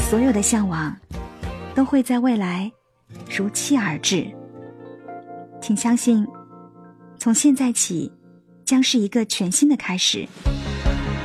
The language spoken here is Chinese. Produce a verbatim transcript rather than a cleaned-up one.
所有的向往都会在未来如期而至。请相信，从现在起将是一个全新的开始。